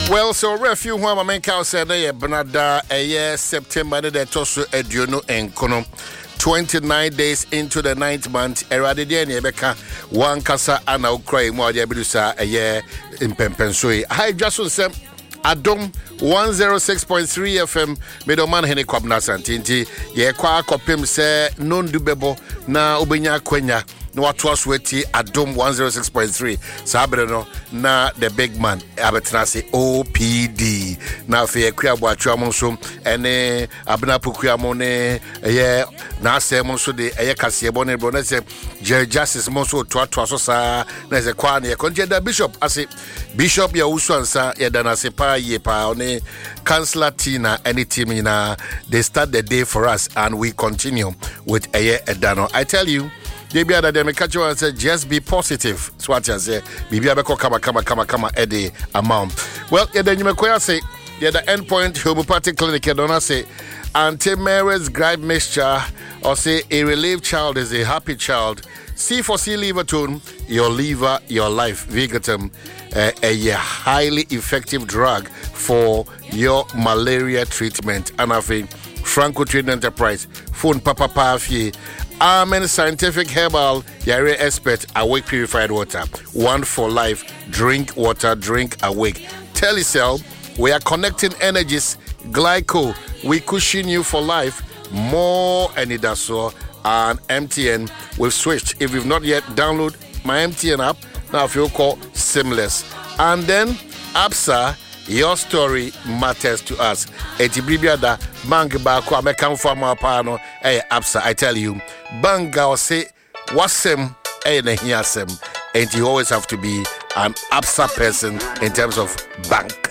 Well, so a few one main cow said Benada a year September the Tosu Eduno and Kono. 29 days into the 9th month, Eradidian Ebeka, one Casa Anna Ukray, Moja Bidusa, a year in Pempensui. Hi, Jason Sem Adom 106.3 FM, Medoman Henny Kwabna Santinti, Ye Kwa Kopim se non dubebo na Ubenya Kwenya. No, what was weti Adom 106.3. Sabreno na the big man abetrase OPD. Na fe akua boatwa so ene abena pokua mo ne ye na asem so de eye kase bo ne bro na se justice mo so to so sa na se kwa ne konje da bishop ase bishop ya usu ansa ye da na se pa ye pa one Councillor Tina any team na they start the day for us and we continue with eye edano. I tell you they be other than catch you and say just be positive. So what you say, Bibi Abeko kama Eddie amount. Well, yeah, then you may say, yeah, the endpoint homeopathic clinic, you don't say anti-Mary's gripe mixture or say a relieved child is a happy child. C for C liver tone, your liver, your life. Vigatum, a highly effective drug for your malaria treatment. And I think Franco Trade Enterprise, phone Papa Pafi. Amen Scientific Herbal Yare Expert Awake Purified Water. One for life. Drink water, drink awake. Telecell, we are connecting energies. Glyco, we cushion you for life. More Enidaso and MTN. We've switched. If you've not yet download my MTN app, now if you call Seamless. And then APSA, your story matters to us. Etibribiada bank ba ko American farmer pano APSA. I tell you, banga or say wasem na hiasem, and you always have to be an APSA person in terms of bank.